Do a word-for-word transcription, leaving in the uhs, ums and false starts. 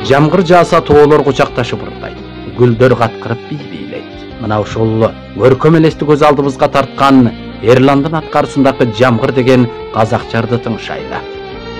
Жамгыр жааса тоолор кучакташып ырдайт, гүлдөр каткырып бий-бийлейт. Мына ушул көркөм элести көз алдыбызга тарткан Эрландын аткарысындагы Жамгыр деген казак жарды тыңшайлы.